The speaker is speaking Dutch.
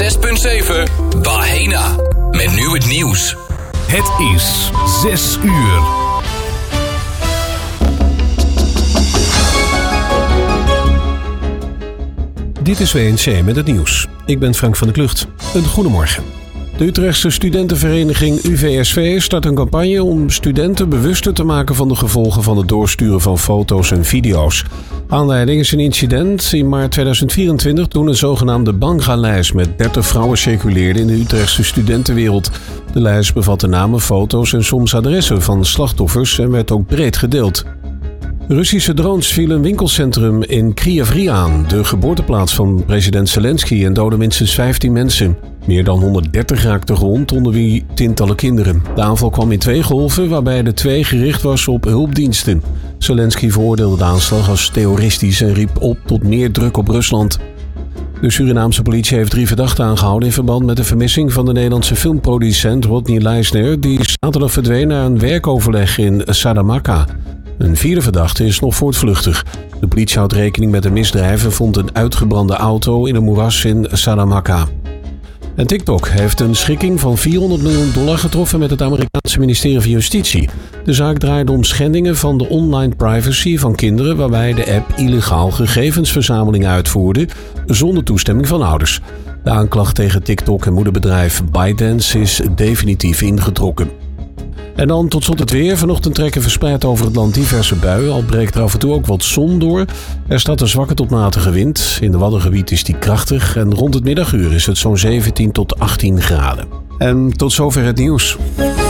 106.7 Bahena. Met nu het nieuws. Het is 6 uur. Dit is WNC met het nieuws. Ik ben Frank van der Klucht. Een goedemorgen. De Utrechtse studentenvereniging UVSV start een campagne om studenten bewuster te maken van de gevolgen van het doorsturen van foto's en video's. Aanleiding is een incident in maart 2024 toen een zogenaamde Banga-lijst met 30 vrouwen circuleerde in de Utrechtse studentenwereld. De lijst bevatte namen, foto's en soms adressen van slachtoffers en werd ook breed gedeeld. Russische drones vielen een winkelcentrum in Kryvyi Rih aan, de geboorteplaats van president Zelensky, en doden minstens 15 mensen. Meer dan 130 raakten gewond, onder wie tientallen kinderen. De aanval kwam in 2 golven, waarbij de 2 gericht was op hulpdiensten. Zelensky veroordeelde de aanslag als terroristisch en riep op tot meer druk op Rusland. De Surinaamse politie heeft 3 verdachten aangehouden in verband met de vermissing van de Nederlandse filmproducent Rodney Leisner, die zaterdag verdween na een werkoverleg in Saramacca. Een 4e verdachte is nog voortvluchtig. De politie houdt rekening met een misdrijf en vond een uitgebrande auto in een moeras in Saramacca. En TikTok heeft een schikking van $400 miljoen getroffen met het Amerikaanse ministerie van Justitie. De zaak draaide om schendingen van de online privacy van kinderen, waarbij de app illegaal gegevensverzameling uitvoerde zonder toestemming van ouders. De aanklacht tegen TikTok en moederbedrijf ByteDance is definitief ingetrokken. En dan tot slot het weer. Vanochtend trekken verspreid over het land diverse buien. Al breekt er af en toe ook wat zon door. Er staat een zwakke tot matige wind. In de Waddengebied is die krachtig. En rond het middaguur is het zo'n 17 tot 18 graden. En tot zover het nieuws.